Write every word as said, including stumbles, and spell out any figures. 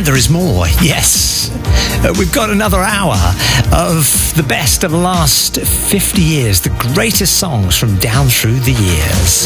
there is more, yes. Uh, we've got another hour of the best of the last fifty years, the greatest songs from down through the years.